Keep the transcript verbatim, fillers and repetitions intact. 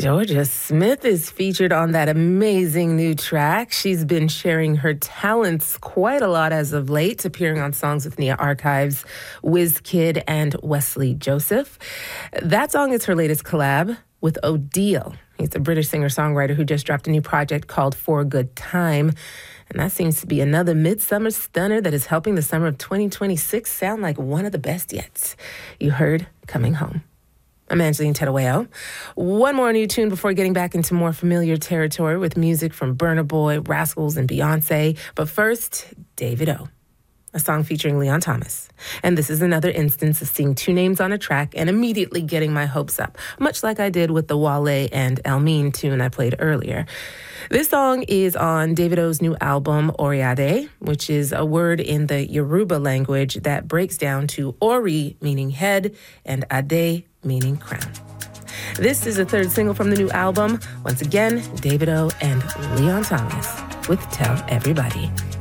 Jorja Smith is featured on that amazing new track. She's been sharing her talents quite a lot as of late, appearing on Songs with Nia Archives, Wizkid, and Wesley Joseph. That song is her latest collab with Odile. He's a British singer-songwriter who just dropped a new project called For a Good Time. And that seems to be another midsummer stunner that is helping the summer of twenty twenty-six sound like one of the best yet. You heard Coming Home. I'm Angeline Tedaweo. One more new tune before getting back into more familiar territory with music from Burna Boy, Rascals, and Beyonce. But first, Davido, a song featuring Leon Thomas. And this is another instance of seeing two names on a track and immediately getting my hopes up, much like I did with the Wale and Elmine tune I played earlier. This song is on Davido's new album, Oriade, which is a word in the Yoruba language that breaks down to Ori, meaning head, and Ade, meaning crown. This is the third single from the new album. Once again, Davido and Leon Thomas with Tell Everybody.